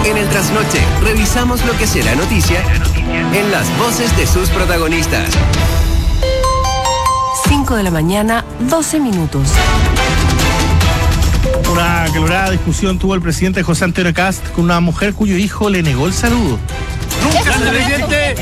En el Trasnoche, revisamos lo que será noticia en las voces de sus protagonistas. 5 de la mañana, 12 minutos. Una acalorada discusión tuvo el presidente José Antonio Kast con una mujer cuyo hijo le negó el saludo. Nunca se presidente,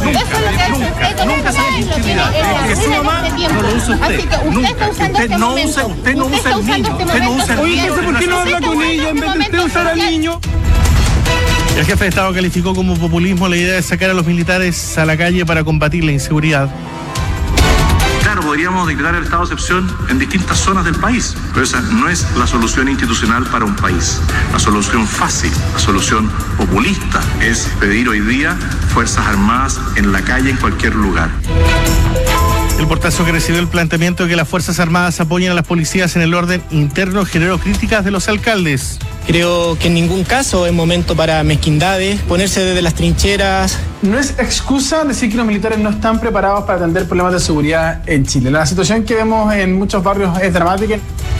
nunca se ve intimidad. Que su mamá no lo usa usted. Nunca. Usted no usa el niño. Usted no usa el niño. ¿Por qué no habla con ella en vez de usted usar al niño? El jefe de Estado calificó como populismo la idea de sacar a los militares a la calle para combatir la inseguridad. Claro, podríamos declarar el estado de excepción en distintas zonas del país, pero esa no es la solución institucional para un país. La solución fácil, la solución populista es pedir hoy día Fuerzas Armadas en la calle, en cualquier lugar. El portazo que recibió el planteamiento de que las Fuerzas Armadas apoyen a las policías en el orden interno generó críticas de los alcaldes. Creo que en ningún caso es momento para mezquindades, ponerse desde las trincheras. No es excusa decir que los militares no están preparados para atender problemas de seguridad en Chile. La situación que vemos en muchos barrios es dramática.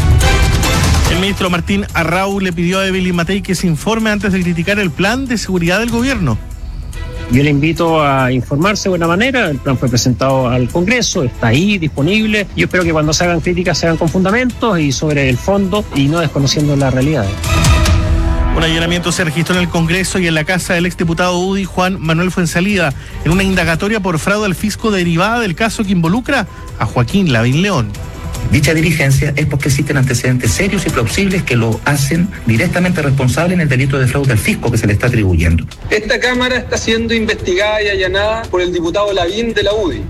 El ministro Martín Arrau le pidió a Evelyn Matei que se informe antes de criticar el plan de seguridad del gobierno. Yo le invito a informarse de buena manera. El plan fue presentado al Congreso, está ahí disponible. Yo espero que cuando se hagan críticas se hagan con fundamentos y sobre el fondo y no desconociendo la realidad. Un allanamiento se registró en el Congreso y en la casa del exdiputado UDI Juan Manuel Fuenzalida en una indagatoria por fraude al fisco derivada del caso que involucra a Joaquín Lavín León. Dicha diligencia es porque existen antecedentes serios y plausibles que lo hacen directamente responsable en el delito de fraude al fisco que se le está atribuyendo. Esta Cámara está siendo investigada y allanada por el diputado Lavín de la UDI.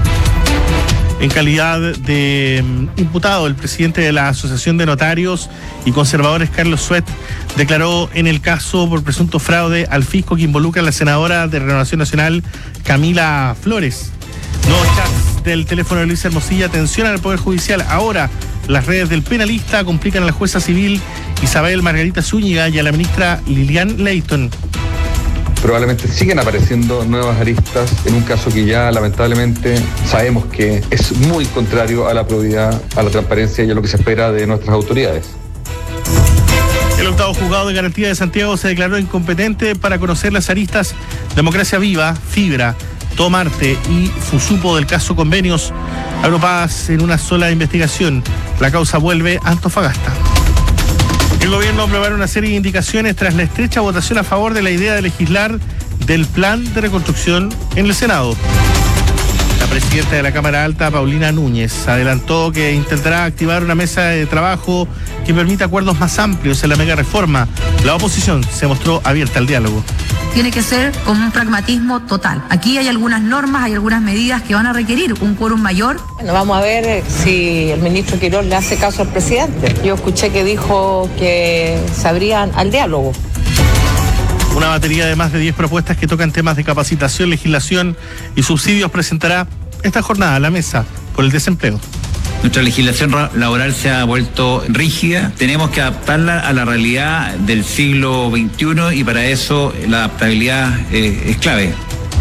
En calidad de imputado, el presidente de la Asociación de Notarios y Conservadores, Carlos Suet, declaró en el caso por presunto fraude al fisco que involucra a la senadora de Renovación Nacional, Camila Flores. Nuevos chats del teléfono de Luis Hermosilla tensionan al Poder Judicial. Ahora, las redes del penalista complican a la jueza civil Isabel Margarita Zúñiga y a la ministra Lilian Leighton. Probablemente siguen apareciendo nuevas aristas en un caso que ya lamentablemente sabemos que es muy contrario a la probidad, a la transparencia y a lo que se espera de nuestras autoridades. El octavo juzgado de garantía de Santiago se declaró incompetente para conocer las aristas Democracia Viva, Fibra, Tomarte y Fusupo del caso Convenios, agrupadas en una sola investigación. La causa vuelve a Antofagasta. El gobierno prepara una serie de indicaciones tras la estrecha votación a favor de la idea de legislar del plan de reconstrucción en el Senado. La presidenta de la Cámara Alta, Paulina Núñez, adelantó que intentará activar una mesa de trabajo que permita acuerdos más amplios en la mega reforma. La oposición se mostró abierta al diálogo. Tiene que ser con un pragmatismo total. Aquí hay algunas normas, hay algunas medidas que van a requerir un quórum mayor. Bueno, vamos a ver si el ministro Quirós le hace caso al presidente. Yo escuché que dijo que se abrían al diálogo. Una batería de más de 10 propuestas que tocan temas de capacitación, legislación y subsidios presentará esta jornada a la mesa por el desempleo. Nuestra legislación laboral se ha vuelto rígida, tenemos que adaptarla a la realidad del siglo XXI y para eso la adaptabilidad es clave.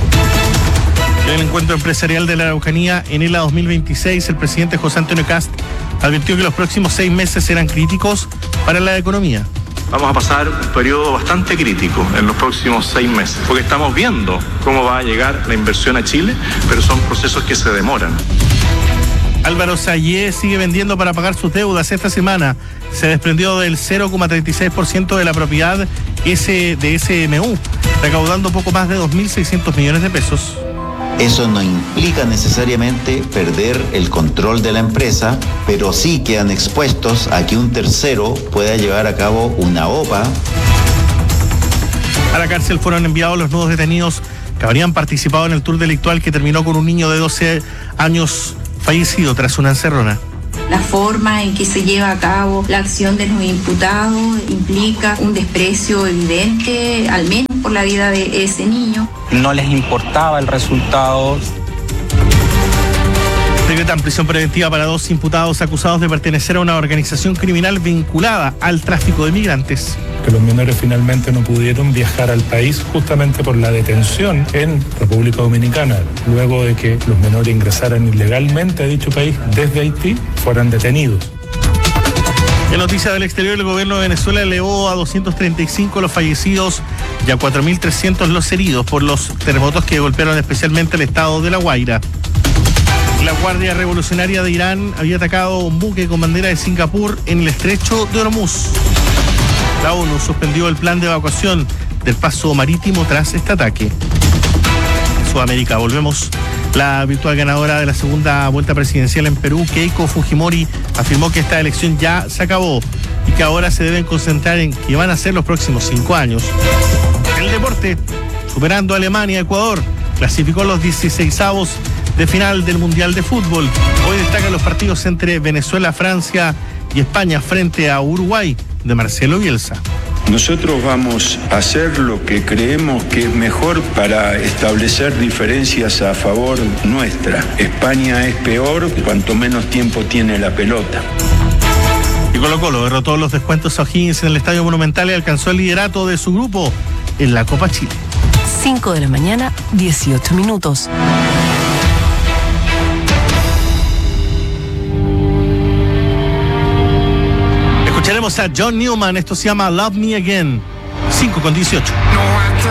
En el encuentro empresarial de la Araucanía en ELA 2026, el presidente José Antonio Kast advirtió que los próximos 6 meses serán críticos para la economía. Vamos a pasar un periodo bastante crítico en los próximos 6 meses, porque estamos viendo cómo va a llegar la inversión a Chile, pero son procesos que se demoran. Álvaro Sayé sigue vendiendo para pagar sus deudas. Esta semana se desprendió del 0,36% de la propiedad de SMU, recaudando poco más de 2.600 millones de pesos. Eso no implica necesariamente perder el control de la empresa, pero sí quedan expuestos a que un tercero pueda llevar a cabo una OPA. A la cárcel fueron enviados los nuevos detenidos que habrían participado en el tour delictual que terminó con un niño de 12 años fallecido tras una encerrona. La forma en que se lleva a cabo la acción de los imputados implica un desprecio evidente, al menos por la vida de ese niño. No les importaba el resultado. Decretan prisión preventiva para 2 imputados acusados de pertenecer a una organización criminal vinculada al tráfico de migrantes. Que los menores finalmente no pudieron viajar al país justamente por la detención en República Dominicana. Luego de que los menores ingresaran ilegalmente a dicho país desde Haití, fueran detenidos. En noticias del exterior, el gobierno de Venezuela elevó a 235 los fallecidos y a 4.300 los heridos por los terremotos que golpearon especialmente el estado de La Guaira. La Guardia Revolucionaria de Irán había atacado un buque con bandera de Singapur en el estrecho de Hormuz. La ONU suspendió el plan de evacuación del paso marítimo tras este ataque. En Sudamérica, volvemos. La virtual ganadora de la segunda vuelta presidencial en Perú, Keiko Fujimori, afirmó que esta elección ya se acabó y que ahora se deben concentrar en qué van a ser los próximos 5 años. El deporte, superando a Alemania, Ecuador, clasificó los 16avos de final del Mundial de Fútbol. Hoy destacan los partidos entre Venezuela, Francia y España frente a Uruguay de Marcelo Bielsa. Nosotros vamos a hacer lo que creemos que es mejor para establecer diferencias a favor nuestra. España es peor cuanto menos tiempo tiene la pelota. Y Colo-Colo derrotó los descuentos a O'Higgins en el Estadio Monumental y alcanzó el liderato de su grupo en la Copa Chile. 5 de la mañana, 18 minutos. Escucharemos a John Newman, esto se llama Love Me Again, 5:18.